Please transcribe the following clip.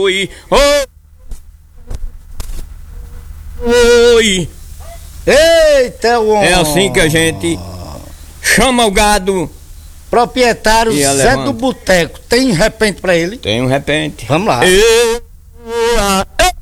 Oi, oi. Eita, homem! É assim que a gente chama o gado. Proprietário E Zé levanta. do Boteco, tem repente pra ele? Tem um repente. Vamos lá.